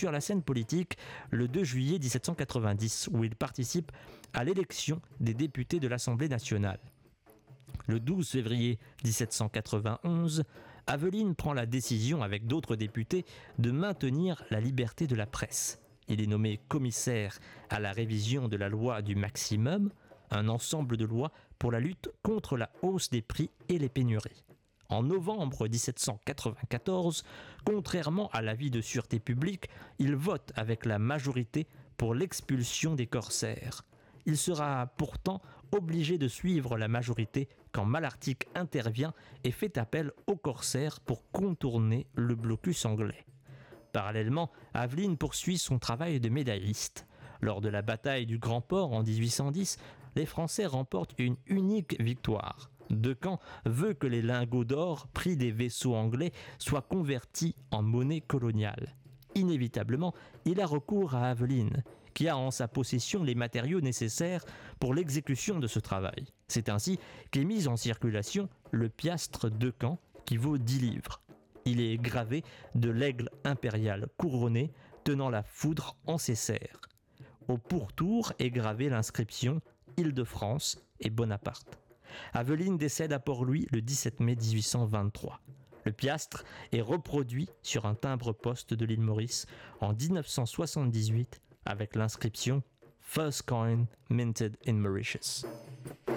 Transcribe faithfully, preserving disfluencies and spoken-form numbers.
sur la scène politique le deux juillet dix-sept cent quatre-vingt-dix, où il participe à l'élection des députés de l'Assemblée nationale. Le douze février dix-sept cent quatre-vingt-onze, Aveline prend la décision, avec d'autres députés, de maintenir la liberté de la presse. Il est nommé commissaire à la révision de la loi du maximum, un ensemble de lois pour la lutte contre la hausse des prix et les pénuries. En novembre dix-sept cent quatre-vingt-quatorze, contrairement à l'avis de sûreté publique, il vote avec la majorité pour l'expulsion des corsaires. Il sera pourtant obligé de suivre la majorité quand Malartic intervient et fait appel aux corsaires pour contourner le blocus anglais. Parallèlement, Aveline poursuit son travail de médailliste. Lors de la bataille du Grand Port en dix-huit cent dix, les Français remportent une unique victoire. Decamps veut que les lingots d'or pris des vaisseaux anglais soient convertis en monnaie coloniale. Inévitablement, il a recours à Aveline, qui a en sa possession les matériaux nécessaires pour l'exécution de ce travail. C'est ainsi qu'est mis en circulation le piastre Decamps, qui vaut dix livres. Il est gravé de l'aigle impérial couronné tenant la foudre en ses serres. Au pourtour est gravée l'inscription « Île-de-France et Bonaparte ». Aveline décède à Port-Louis le dix-sept mai dix-huit cent vingt-trois. Le piastre est reproduit sur un timbre-poste de l'île Maurice en dix-neuf cent soixante-dix-huit avec l'inscription « First coin minted in Mauritius ».